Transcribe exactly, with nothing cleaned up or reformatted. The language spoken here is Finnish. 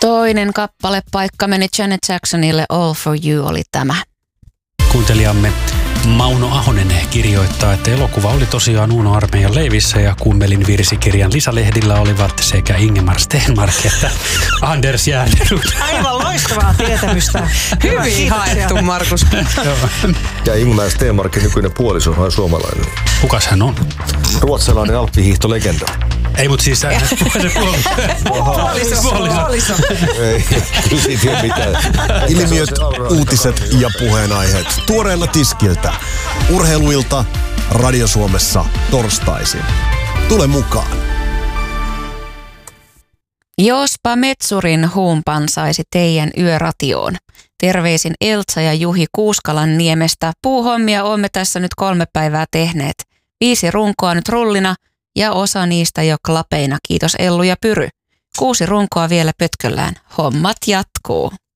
Toinen kappale paikka meni Janet Jacksonille, All for You oli tämä. Kuuntelijamme Mauno Ahonen kirjoittaa, että elokuva oli tosiaan Uno Armeijan leivissä ja Kummelin virsikirjan lisälehdillä olivat sekä Ingemar Stenmark että Anders Järnerud. Aivan loistavaa tietämystä. Hyvin haettu, Markus. Ja Ingemar Stenmarkin nykyinen puoliso on suomalainen. Kukas hän on? Ruotsalainen alppihiihtolegenda. Ei, mutta siis hän se Puoliso. Puoliso. Ei, kyllä siitä ei ole mitään. Ilmiöt, uutiset ja puheenaiheet tuoreella tiskiltä. Urheiluilta Radio Suomessa torstaisin. Tule mukaan. Jospa Metsurin huumpan saisi teidän yöratioon. Terveisin Eltsa ja Juhi Kuuskalan niemestä. Puuhommia olemme tässä nyt kolme päivää tehneet. Viisi runkoa nyt rullina ja osa niistä jo klapeina. Kiitos Ellu ja Pyry. Kuusi runkoa vielä pötköllään. Hommat jatkuu.